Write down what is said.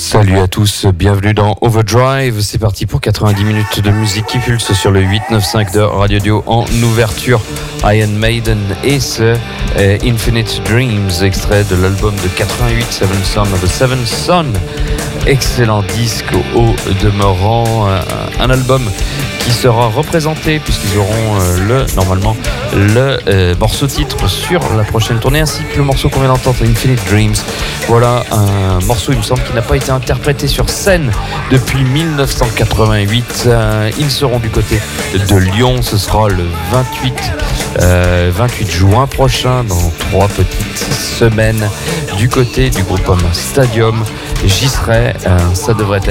Salut à tous, bienvenue dans Overdrive. C'est parti pour 90 minutes de musique qui pulse sur le 895 de Radio Dio en ouverture. Iron Maiden et ce Infinite Dreams, extrait de l'album de 88, Seven Son of a Seven Son. Excellent disque au demeurant, un album qui sera représenté puisqu'ils auront normalement le morceau titre sur la prochaine tournée ainsi que le morceau qu'on vient d'entendre, Infinite Dreams. Voilà un morceau, il me semble, qui n'a pas été interprété sur scène depuis 1988. Ils seront du côté de Lyon, ce sera le 28 juin prochain, dans 3 petites semaines, du côté du groupe Stadium. J'y serai, ça devrait être